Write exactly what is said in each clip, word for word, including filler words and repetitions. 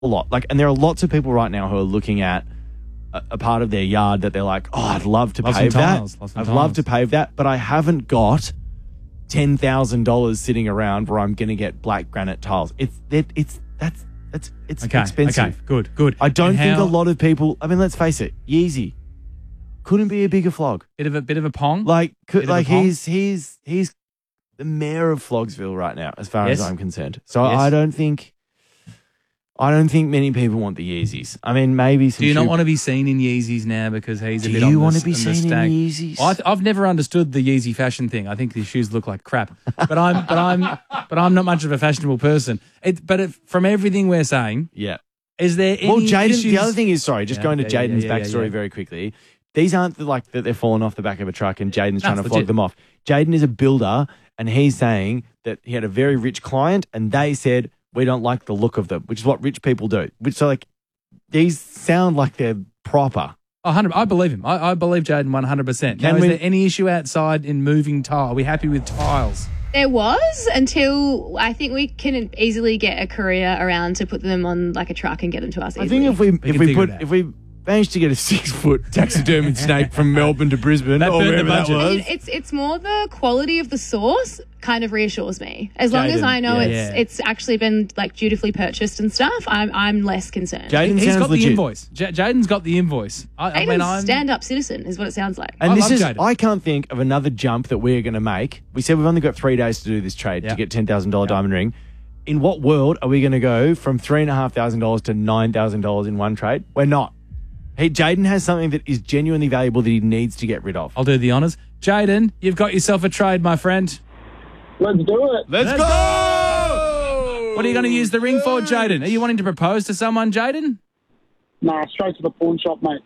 a lot. Like, and there are lots of people right now who are looking at a, a part of their yard that they're like, oh, I'd love to Love pave some that. tiles, love some I'd love tiles. to pave that, but I haven't got ten thousand dollars sitting around where I'm going to get black granite tiles. It's it, it's that's that's it's Okay, expensive. okay, good, good. I don't And think how- a lot of people. I mean, let's face it, Yeezy couldn't be a bigger flog. Bit of a bit of a pong. Like, could, Bit of a like pong? he's he's he's the mayor of Flogsville right now, as far as Yes. I'm concerned. So Yes. I don't think. I don't think many people want the Yeezys. I mean, maybe some. Do you not shoe- want to be seen in Yeezys now because he's a Do bit you on the, wanna s- be on the seen in stag? Yeezys? I th- I've never understood the Yeezy fashion thing. I think these shoes look like crap. But I'm but I'm but I'm not much of a fashionable person. It, but it, from everything we're saying, Yeah. is there any Well, Jaden. issues? The other thing is, sorry, just Yeah, going to yeah, yeah, Jaden's yeah, yeah, backstory yeah. very quickly. These aren't the, like that they're falling off the back of a truck and Jaden's trying to it's flog legit. them off. Jaden is a builder, and he's saying that he had a very rich client, and they said we don't like the look of them, which is what rich people do. Which so like these sound like they're proper. Oh, one hundred I believe him. I, I believe Jaden one hundred percent. Now, Can is we- there any issue outside in moving tile? Are we happy with tiles? There was until I think we can easily get a courier around to put them on like a truck and get them to us I easily. think if we if can we figure put it out. if we managed to get a six foot taxidermied snake from Melbourne to Brisbane, That or burned the wherever that budget. I was. mean, it's it's more the quality of the source kind of reassures me. As long as Jaden, I know yeah. it's Yeah. it's actually been like dutifully purchased and stuff, I'm I'm less concerned. Jaden He's sounds got legit. the invoice. J- Jaden's got the invoice. I, I Jaden's mean, I'm stand-up citizen is what it sounds like. And I this love is, Jaden. I can't think of another jump that we're going to make. We said we've only got three days to do this trade Yeah. to get ten thousand dollars diamond ring. In what world are we going to go from three thousand five hundred dollars to nine thousand dollars in one trade? We're not. Hey, Jaden has something that is genuinely valuable that he needs to get rid of. I'll do the honours. Jaden, you've got yourself a trade, my friend. Let's do it. Let's, Let's go! What are you going to use the ring for, Jaden? Are you wanting to propose to someone, Jaden? Nah, straight to the pawn shop, mate.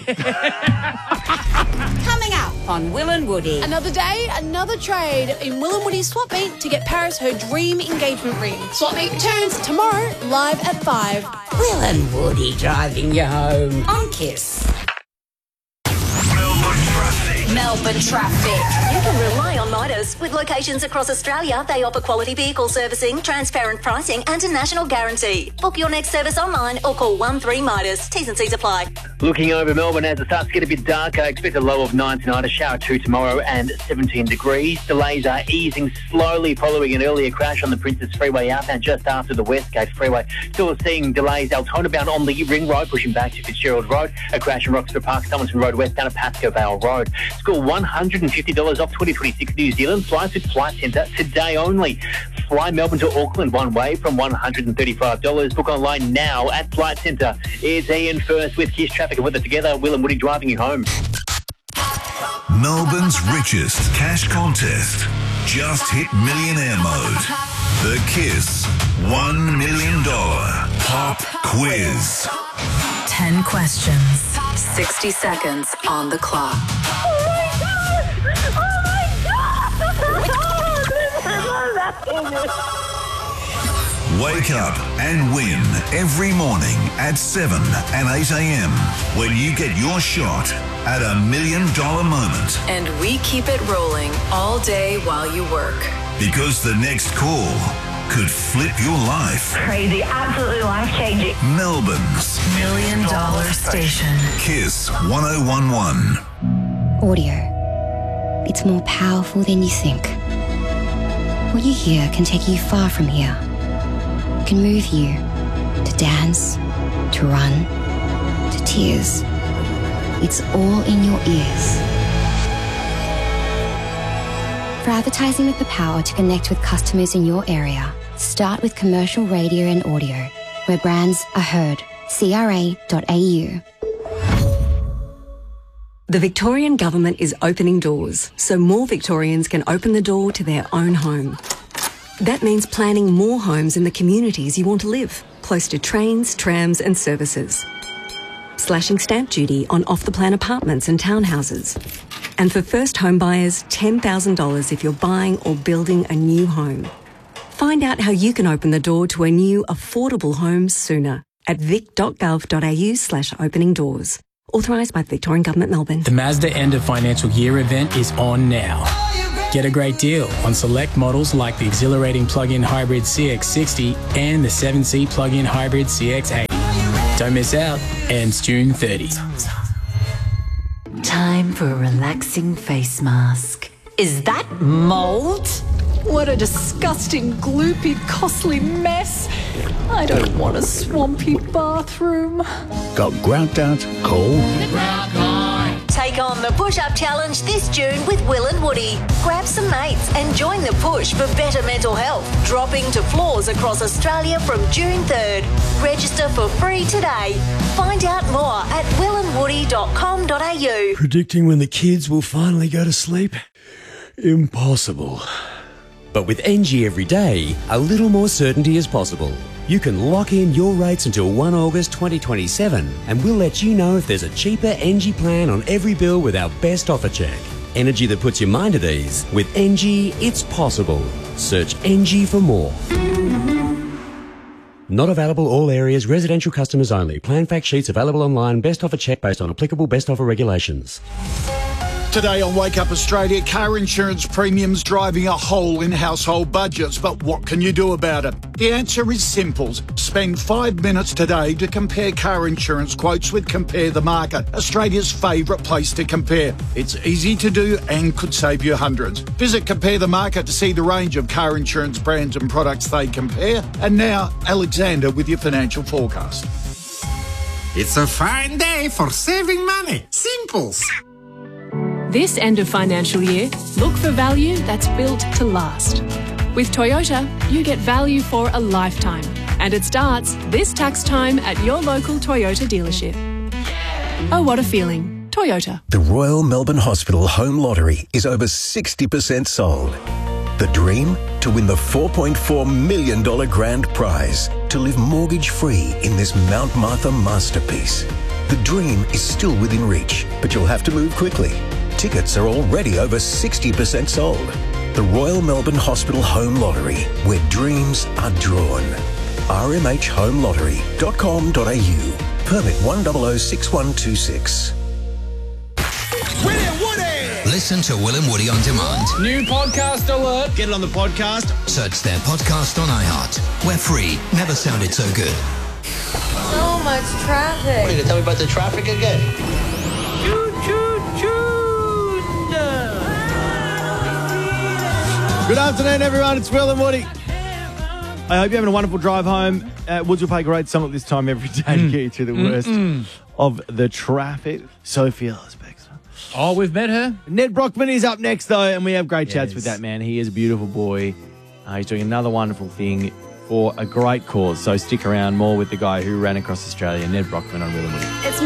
Coming up on Will and Woody. Another day, another trade in Will and Woody's Swap Meet to get Paris her dream engagement ring. Swap Meet returns tomorrow, live at five. Will and Woody driving you home on Kiss. Melbourne traffic. Melbourne traffic. You can rely on Midas. With locations across Australia, they offer quality vehicle servicing, transparent pricing and a national guarantee. Book your next service online or call one three Midas. T's and C's apply. Looking over Melbourne as it starts to get a bit darker, expect a low of nine tonight, a shower two tomorrow and seventeen degrees. Delays are easing slowly following an earlier crash on the Princess Freeway outbound just after the Westgate Freeway. Still seeing delays Altona bound on the Ring Road, pushing back to Fitzgerald Road. A crash in Roxburgh Park, Summerton Road West down to Pascoe Vale Road. Score one hundred fifty dollars off twenty twenty-six New Zealand flights with Flight Centre today only. Fly Melbourne to Auckland one way from one hundred thirty-five dollars. Book online now at Flight Centre. It's Ian first with Kiss Traffic and with us together, Will and Woody driving you home. Melbourne's richest cash contest. Just hit millionaire mode. The Kiss one million dollars Pop Quiz. ten questions, sixty seconds on the clock. Wake up and win every morning at seven and eight a.m. when you get your shot at a million dollar moment. And we keep it rolling all day while you work. Because the next call could flip your life. Crazy, absolutely life-changing. Melbourne's Million dollar station. Kiss one oh one one. Audio. It's more powerful than you think. What you hear can take you far from here. It can move you to dance, to run, to tears. It's all in your ears. For advertising with the power to connect with customers in your area, start with commercial radio and audio, where brands are heard. C R A dot A U. The Victorian Government is opening doors so more Victorians can open the door to their own home. That means planning more homes in the communities you want to live, close to trains, trams and services. Slashing stamp duty on off-the-plan apartments and townhouses. And for first home buyers, ten thousand dollars if you're buying or building a new home. Find out how you can open the door to a new affordable home sooner at vic.gov.au slash opening doors. Authorised by the Victorian Government, Melbourne. The Mazda end of financial year event is on now. Get a great deal on select models like the exhilarating plug-in hybrid C X sixty and the seven seat plug-in hybrid C X eighty. Don't miss out. Ends June thirtieth. Time for a relaxing face mask. Is that mold? What a disgusting, gloopy, costly mess. I don't want a swampy bathroom. Got grout out? Cool. Take on the push-up challenge this June with Will and Woody. Grab some mates and join the push for better mental health, dropping to floors across Australia from June third. Register for free today. Find out more at will and woody dot com dot a u. Predicting when the kids will finally go to sleep? Impossible. But with N G every day, a little more certainty is possible. You can lock in your rates until the first of August twenty twenty-seven, and we'll let you know if there's a cheaper N G plan on every bill with our best offer check. Energy that puts your mind at ease. With N G, it's possible. Search N G for more. Not available all areas, residential customers only. Plan fact sheets available online. Best offer check based on applicable best offer regulations. Today on Wake Up Australia, car insurance premiums driving a hole in household budgets. But what can you do about it? The answer is simple. Spend five minutes today to compare car insurance quotes with Compare the Market, Australia's favourite place to compare. It's easy to do and could save you hundreds. Visit Compare the Market to see the range of car insurance brands and products they compare. And now, Alexander with your financial forecast. It's a fine day for saving money. Simples. This end of financial year, look for value that's built to last. With Toyota, you get value for a lifetime. And it starts this tax time at your local Toyota dealership. Oh, what a feeling. Toyota. The Royal Melbourne Hospital Home Lottery is over sixty percent sold. The dream? To win the four point four million dollars grand prize. To live mortgage-free in this Mount Martha masterpiece. The dream is still within reach, but you'll have to move quickly. Tickets are already over sixty percent sold. The Royal Melbourne Hospital Home Lottery, where dreams are drawn. r m h home lottery dot com dot a u. Permit one zero zero six one two six. Listen to Will and Woody on demand. New podcast alert. Get it on the podcast. Search their podcast on iHeart. We're free. Never sounded so good. So much traffic. What, are you going to tell me about the traffic again? Choo, choo, choo. Good afternoon, everyone. It's Will and Woody. I hope you're having a wonderful drive home. Uh, Woods will play great song at this time every day to get you through the worst Mm-mm. of the traffic. Sophia Osbeck. Oh, we've met her. Ned Brockman is up next, though, and we have great chats Yes. with that man. He is a beautiful boy. Uh, he's doing another wonderful thing for a great cause. So stick around. More with the guy who ran across Australia, Ned Brockman on Will and Woody. It's